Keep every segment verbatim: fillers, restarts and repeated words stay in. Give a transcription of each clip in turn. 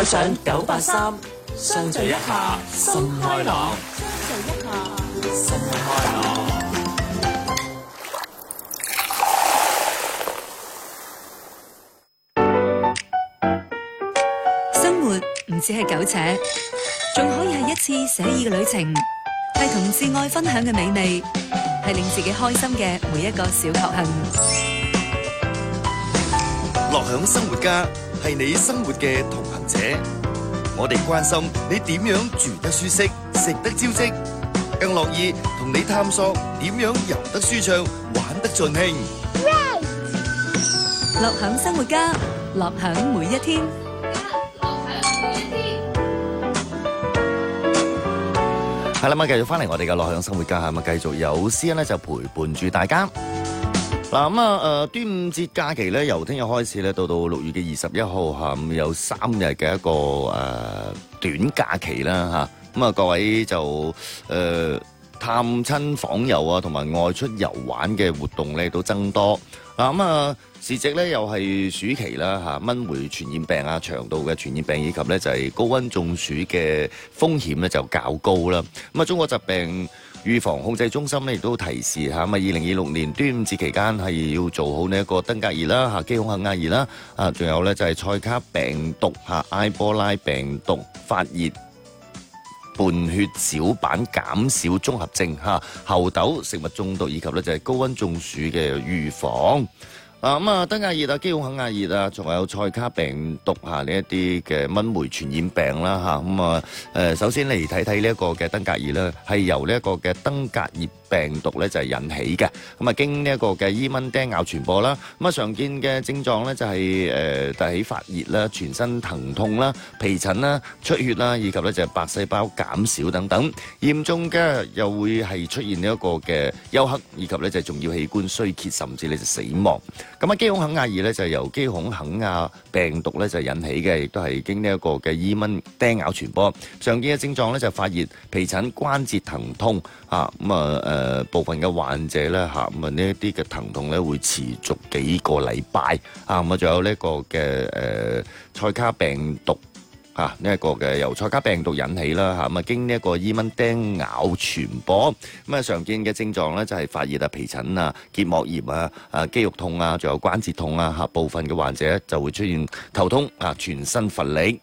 開上九八三，相聚一下心開朗， 相聚一下心開朗。 生活唔止係苟且，仲可以係一次寫意嘅旅程，係同摯愛分享嘅美味，係令自己開心嘅每一個小確幸。 樂享生活家係你生活嘅同行者，我哋關心你點樣住得舒適、食得招積，更樂意同你探索點樣遊得舒暢、玩得盡興。 樂享生活家，樂享每一天。 係啦，咁繼續翻嚟我哋嘅樂享生活家，係咪繼續有詩欣咧就陪伴住大家。嗱咁啊，誒端午節假期咧，由聽日開始咧，到到六月嘅二十一號下午有三日嘅一個誒、呃、短假期啦嚇。咁啊，各位就誒、呃、探親訪友啊，同埋外出遊玩嘅活動咧都增多。嗱咁啊，時值咧又係暑期啦嚇，蚊媒傳染病啊、腸道嘅傳染病以及咧就係高溫中暑嘅風險咧就較高啦。咁啊，中國疾病預防控制中心咧亦都提示嚇，咁啊二零二六年端午節期間係要做好呢一個登革熱啦嚇、基孔肯亞熱啦啊，仲有咧就係塞卡病毒嚇、埃波拉病毒發熱、伴血小板減少綜合症嚇、猴痘食物中毒以及咧就係高溫中暑嘅預防。啊咁啊，登革熱啊、基孔肯亞熱啊，仲有塞卡病毒嚇呢一啲嘅蚊媒傳染病啦嚇。咁啊誒，首先嚟睇睇呢一個嘅登革熱咧，係由呢一個嘅登革熱病毒咧就係引起嘅。咁啊，經呢一個嘅伊蚊叮咬傳播啦。咁啊，常見嘅症狀咧就係誒帶起發熱啦、全身疼痛啦、皮疹啦、出血啦，以及咧就係白細胞減少等等。嚴重嘅又會係出現呢一個嘅休克，以及咧就係重要器官衰竭，甚至咧就死亡。咁啊，基孔肯亞熱咧就係由基孔肯亞病毒咧就引起嘅，亦都係經呢一個嘅伊蚊叮咬傳播。常見嘅症狀咧就係發熱、皮疹、關節疼痛嚇。咁啊誒部分嘅患者咧嚇，咁啊呢一啲嘅疼痛咧會持續幾個禮拜啊。咁啊仲有呢一個嘅誒塞卡病毒。啊！呢、這、一個嘅由塞卡病毒引起啦嚇，咁啊經呢一個伊蚊叮咬傳播，咁啊常見嘅症狀咧就係發熱啊、皮疹啊、結膜炎啊、啊肌肉痛啊，仲有關節痛啊嚇，部分嘅患者就會出現頭痛啊、全身乏力。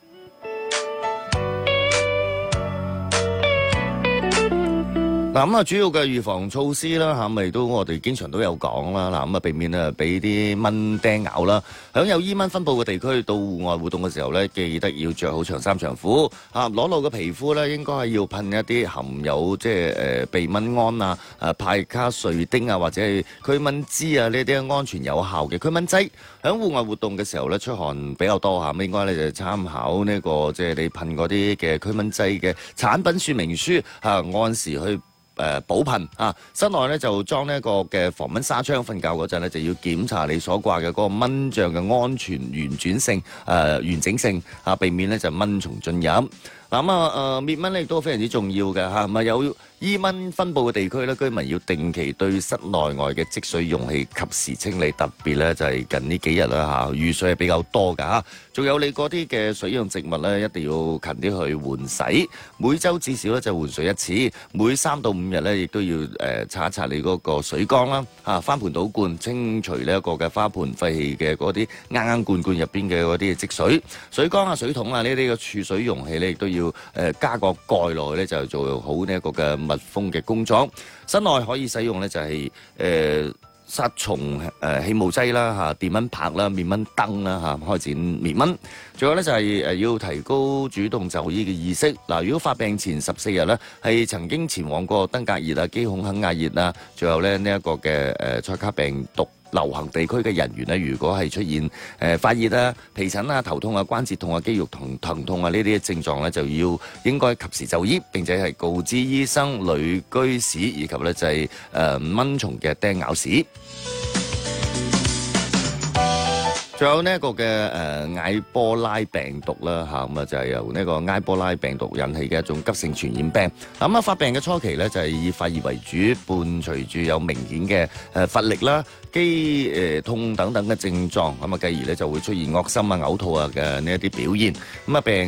嗱咁啊，主要嘅預防措施啦嚇，咪都我哋經常都有講啦。嗱咁啊，避免啊俾啲蚊叮咬啦。響有伊蚊分佈嘅地區，到戶外活動嘅時候咧，記得要着好長衫長褲嚇。裸露嘅皮膚咧，應該係要噴一啲含有即係誒避蚊胺啊、誒派卡瑞丁啊，或者係驅蚊滋啊呢啲安全有效嘅驅蚊劑。響戶外活動嘅時候咧，出汗比較多嚇，咁應該咧就參考呢個即係你噴嗰啲嘅驅蚊劑嘅產品說明書嚇，按時去誒補噴啊！室內咧就裝呢一個嘅防蚊紗窗，瞓覺嗰陣咧就要檢查你所掛嘅嗰個蚊帳嘅安全完轉性誒、呃、完整性啊，避免咧就蚊蟲進入。嗱咁啊誒滅蚊咧亦都非常之重要嘅嚇，咁啊有伊蚊分佈嘅地區咧，居民要定期對室內外嘅積水容器及時清理，特別咧就係近呢幾日啦嚇，雨水係比較多㗎嚇。仲有你嗰啲嘅水用植物咧，一定要勤啲去換洗，每週至少咧就換水一次，每三到五日咧亦都要誒擦一擦你嗰個水缸啦嚇，翻盆倒罐清除呢一個嘅花盆廢棄嘅嗰啲啱啱罐罐入邊嘅嗰啲積水，水缸啊、水桶啊呢啲嘅儲水容器咧亦都要誒加個蓋落去咧，就做好呢一個嘅密封嘅工作。室內可以使用咧就係誒殺蟲誒氣霧劑啦嚇、電蚊拍啦、滅蚊燈啦嚇，開展滅蚊。仲有咧就係誒要提高主動就醫嘅意識。嗱，如果發病前十四日咧係曾經前往過登革熱啊、基孔肯亞熱啊，仲有咧呢一個嘅誒塞卡病毒流行地區嘅人員咧，如果係出現誒發熱啊、皮疹啊、頭痛啊、關節痛啊、肌肉疼疼痛啊呢啲症狀咧，就要應該及時就醫，並且係告知醫生旅居史以及咧就係誒蚊蟲嘅叮咬史。仲有呢一個嘅誒埃波拉病毒啦嚇，咁啊就係由呢個埃波拉病毒引起嘅一種急性傳染病。咁啊發病嘅初期咧就係以發熱為主，伴隨住有明顯嘅誒乏力啦、肌誒痛等等嘅症狀。咁啊繼而咧就會出現惡心啊、嘔吐啊嘅呢一啲表現。咁啊病